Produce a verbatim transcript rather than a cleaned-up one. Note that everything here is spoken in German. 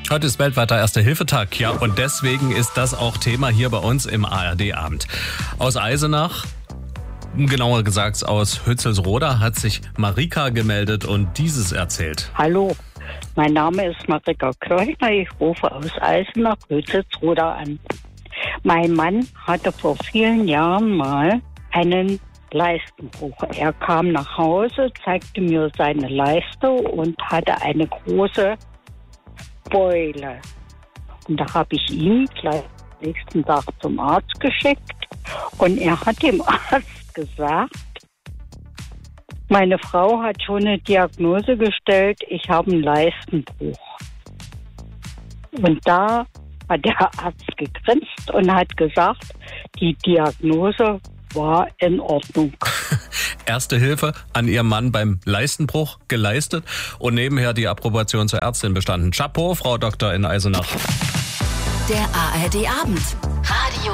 Heute ist weltweiter Erste-Hilfe-Tag, ja, und deswegen ist das auch Thema hier bei uns im A R D-Abend. Aus Eisenach, genauer gesagt aus Hützelsroda, hat sich Marika gemeldet und dieses erzählt. Hallo, mein Name ist Marika Kirchner, ich rufe aus Eisenach, Hützelsroda an. Mein Mann hatte vor vielen Jahren mal einen Leistenbruch. Er kam nach Hause, zeigte mir seine Leiste und hatte eine große Beule. Und da habe ich ihn gleich am nächsten Tag zum Arzt geschickt und er hat dem Arzt gesagt, meine Frau hat schon eine Diagnose gestellt, ich habe einen Leistenbruch. Und da hat der Arzt gegrinst und hat gesagt, die Diagnose war in Ordnung. Erste Hilfe an ihrem Mann beim Leistenbruch geleistet und nebenher die Approbation zur Ärztin bestanden. Chapeau, Frau Doktor in Eisenach. Der A R D-Abend. Radio